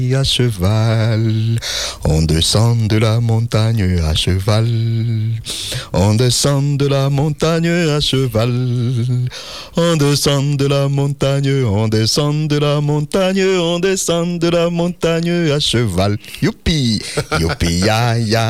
À cheval, on descend de la montagne à cheval. On descend de la montagne à cheval. On descend de la montagne, on descend de la montagne, on descend de la montagne à cheval. Youpi, youpi, ya, ya.